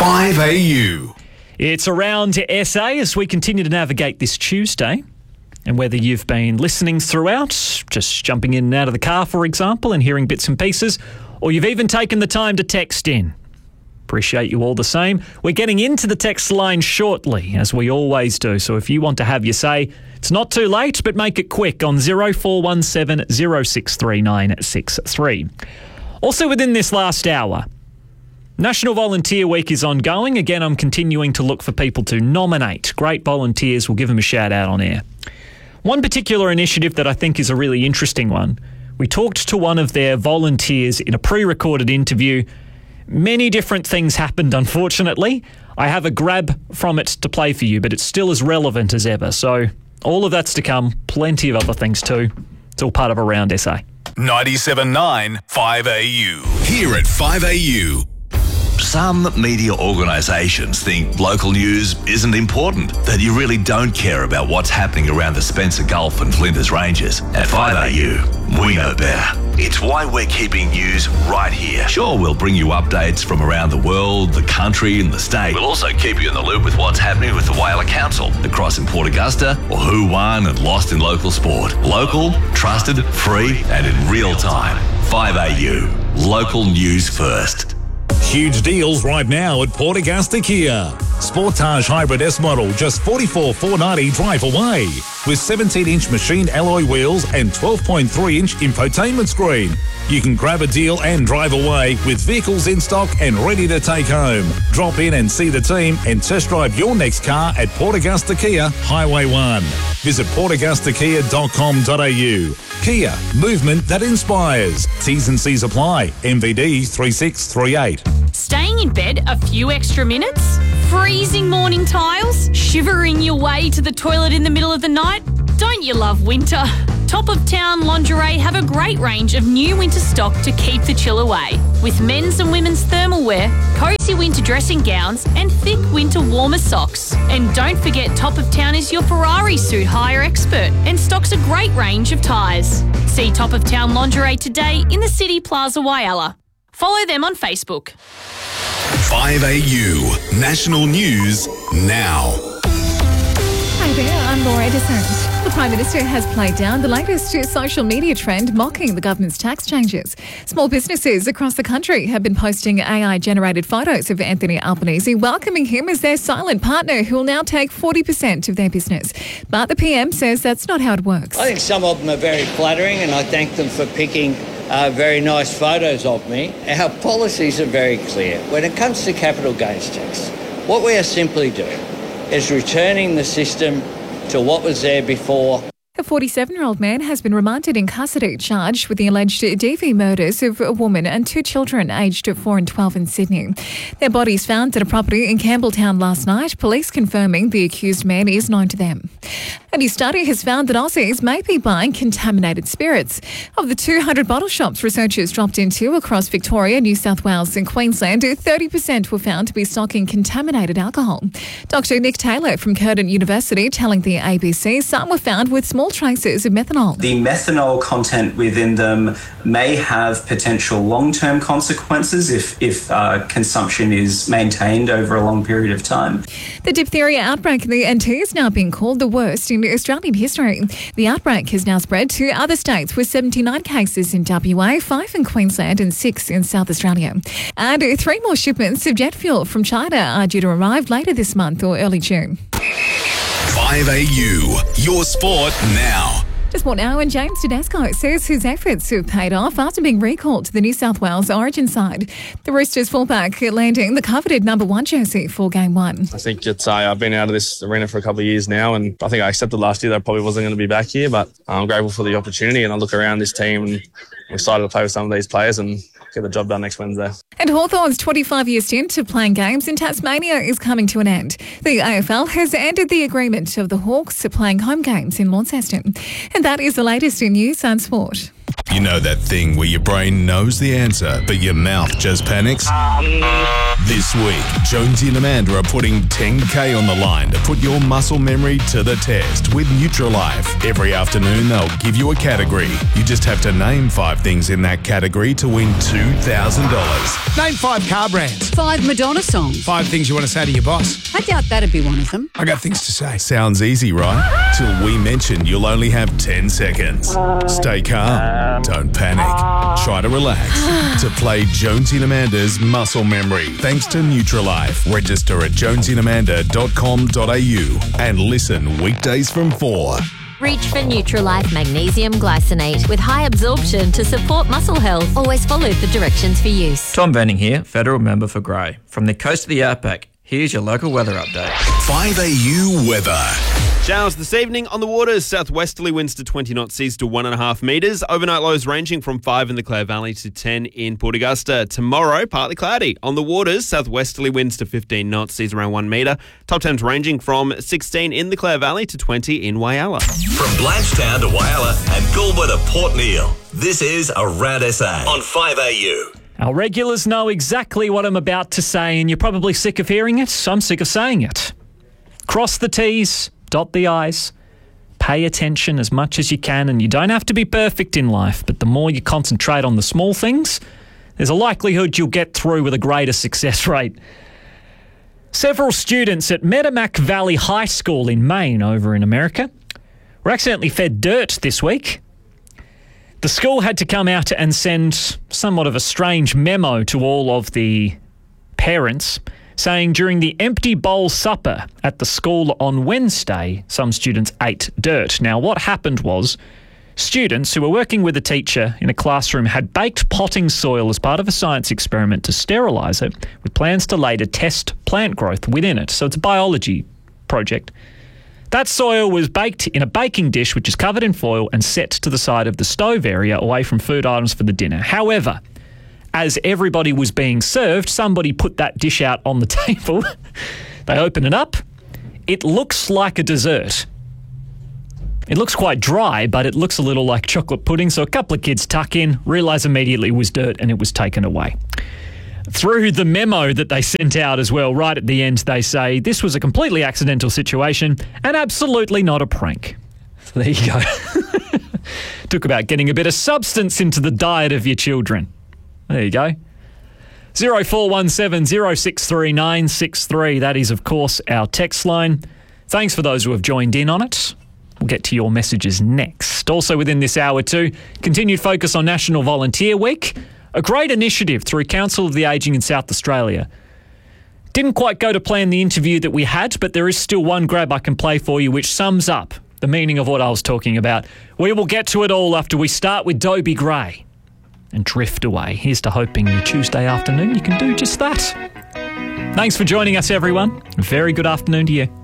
5AU. It's Around SA as we continue to navigate this Tuesday. And whether you've been listening throughout, just jumping in and out of the car, for example, and hearing bits and pieces, or you've even taken the time to text in. Appreciate you all the same. We're getting into the text line shortly, as we always do. So if you want to have your say, it's not too late, but make it quick on 0417 063963. Also within this last hour, National Volunteer Week is ongoing. Again, I'm continuing to look for people to nominate great volunteers. We'll give them a shout out on air. One particular initiative that I think is a really interesting one. We talked to one of their volunteers in a pre-recorded interview. Many different things happened, unfortunately. I have a grab from it to play for you, but it's still as relevant as ever. So all of that's to come. Plenty of other things too. It's all part of Around SA. 97.9 5AU. Here at 5AU. Some media organisations think local news isn't important, that you really don't care about what's happening around the Spencer Gulf and Flinders Ranges. At 5AU, we know better. It's why we're keeping news right here. Sure, we'll bring you updates from around the world, the country and the state. We'll also keep you in the loop with what's happening with the Whaler Council, the Cross in Port Augusta, or who won and lost in local sport. Local, trusted, free and in real time. 5AU, local news first. Huge deals right now at Port Augusta Kia. Sportage Hybrid S model, just $44,490 drive away. With 17-inch machined alloy wheels and 12.3-inch infotainment screen. You can grab a deal and drive away with vehicles in stock and ready to take home. Drop in and see the team and test drive your next car at Port Augusta Kia, Highway 1. Visit portaugustakia.com.au. Kia, movement that inspires. T's and C's apply. MVD 3638. Staying in bed a few extra minutes? Freezing morning tiles? Shivering your way to the toilet in the middle of the night? Don't you love winter? Top of Town Lingerie have a great range of new winter stock to keep the chill away. With men's and women's thermal wear, cosy winter dressing gowns and thick winter warmer socks. And don't forget Top of Town is your Ferrari suit hire expert and stocks a great range of tyres. See Top of Town Lingerie today in the City Plaza Whyalla. Follow them on Facebook. 5AU, national news now. Hi there, I'm Laura Edison. The Prime Minister has played down the latest social media trend mocking the government's tax changes. Small businesses across the country have been posting AI-generated photos of Anthony Albanese, welcoming him as their silent partner who will now take 40% of their business. But the PM says that's not how it works. I think some of them are very flattering and I thank them for picking very nice photos of me. Our policies are very clear. When it comes to capital gains tax, what we are simply doing is returning the system to what was there before. A 47-year-old man has been remanded in custody, charged with the alleged DV murders of a woman and two children aged 4 and 12 in Sydney. Their bodies found at a property in Campbelltown last night, police confirming the accused man is known to them. A new study has found that Aussies may be buying contaminated spirits. Of the 200 bottle shops researchers dropped into across Victoria, New South Wales and Queensland, 30% were found to be stocking contaminated alcohol. Dr. Nick Taylor from Curtin University telling the ABC some were found with small traces of methanol. The methanol content within them may have potential long-term consequences if consumption is maintained over a long period of time. The diphtheria outbreak in the NT is now being called the worst in Australian history. The outbreak has now spread to other states with 79 cases in WA, 5 in Queensland and 6 in South Australia. And 3 more shipments of jet fuel from China are due to arrive later this month or early June. 5AU, your sport now. Just more now, and James Tedesco says his efforts have paid off after being recalled to the New South Wales Origin side. The Roosters fullback landing the coveted number 1 jersey for Game 1. I think I've been out of this arena for a couple of years now, and I think I accepted last year that I probably wasn't going to be back here, but I'm grateful for the opportunity, and I look around this team and I'm excited to play with some of these players and get the job done next Wednesday. And Hawthorn's 25-year stint of playing games in Tasmania is coming to an end. The AFL has ended the agreement of the Hawks playing home games in Launceston. And that is the latest in news and sport. You know that thing where your brain knows the answer, but your mouth just panics? This week, Jonesy and Amanda are putting 10K on the line to put your muscle memory to the test with Nutrilife. Every afternoon, they'll give you a category. You just have to name 5 things in that category to win $2,000. Name 5 car brands. 5 Madonna songs. 5 things you want to say to your boss. I doubt that'd be one of them. I got things to say. Sounds easy, right? Till we mention you'll only have 10 seconds. Stay calm. Don't panic. Try to relax. To play Jonesy and Amanda's Muscle Memory. Thanks to Nutrilife. Register at jonesyandamanda.com.au and listen weekdays from 4. Reach for Nutrilife Magnesium Glycinate with high absorption to support muscle health. Always follow the directions for use. Tom Venning here, Federal Member for Grey. From the coast of the Outback, here's your local weather update. 5AU weather. Showers this evening on the waters. Southwesterly winds to 20 knots, seas to 1.5 metres. Overnight lows ranging from 5 in the Clare Valley to 10 in Port Augusta. Tomorrow, partly cloudy. On the waters, southwesterly winds to 15 knots, seas around 1 metre. Top temps ranging from 16 in the Clare Valley to 20 in Whyalla. From Blanchetown to Whyalla and Goulburn to Port Neal, this is Around SA on 5AU. Our regulars know exactly what I'm about to say, and you're probably sick of hearing it. I'm sick of saying it. Cross the T's. Dot the I's, pay attention as much as you can, and you don't have to be perfect in life, but the more you concentrate on the small things, there's a likelihood you'll get through with a greater success rate. Several students at Merrimack Valley High School in Maine, over in America, were accidentally fed dirt this week. The school had to come out and send somewhat of a strange memo to all of the parents, saying during the empty bowl supper at the school on Wednesday, some students ate dirt. Now, what happened was students who were working with a teacher in a classroom had baked potting soil as part of a science experiment to sterilise it, with plans to later test plant growth within it. So it's a biology project. That soil was baked in a baking dish, which is covered in foil and set to the side of the stove area away from food items for the dinner. However, as everybody was being served, somebody put that dish out on the table. They open it up. It looks like a dessert. It looks quite dry, but it looks a little like chocolate pudding. So a couple of kids tuck in, realise immediately it was dirt, and it was taken away. Through the memo that they sent out as well, right at the end, they say, this was a completely accidental situation and absolutely not a prank. So there you go. Talk about getting a bit of substance into the diet of your children. There you go. 0417 063 963. That is, of course, our text line. Thanks for those who have joined in on it. We'll get to your messages next. Also within this hour too, continued focus on National Volunteer Week, a great initiative through Council of the Ageing in South Australia. Didn't quite go to plan the interview that we had, but there is still one grab I can play for you which sums up the meaning of what I was talking about. We will get to it all after we start with Dobie Gray and drift away. Here's to hoping your Tuesday afternoon you can do just that. Thanks for joining us, everyone. Very good afternoon to you.